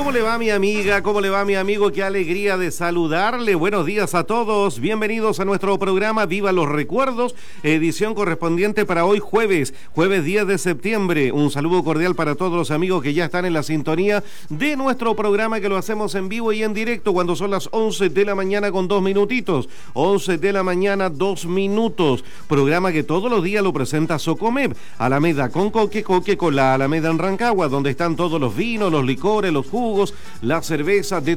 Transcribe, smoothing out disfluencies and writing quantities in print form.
¿Cómo le va mi amiga? ¿Cómo le va mi amigo? Qué alegría de saludarle. Buenos días a todos. Bienvenidos a nuestro programa Viva los Recuerdos, edición correspondiente para hoy jueves 10 de septiembre. Un saludo cordial para todos los amigos que ya están en la sintonía de nuestro programa, que lo hacemos en vivo y en directo cuando son las 11 de la mañana con 2 minutitos. 11 de la mañana, 2 minutos. Programa que todos los días lo presenta Socomeb, Alameda con Coque con la Alameda en Rancagua, donde están todos los vinos, los licores, los jugos, las cervezas, de